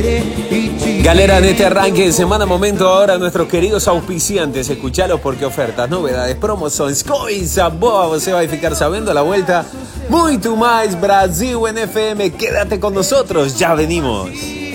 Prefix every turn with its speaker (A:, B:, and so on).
A: Galera, de este arranque de semana, momento ahora nuestros queridos auspiciantes, escuchalos porque ofertas, novedades, promoções, coisa boa, você vai ficar sabendo a la vuelta. Muito mais Brasil en FM, quédate con nosotros, ya venimos.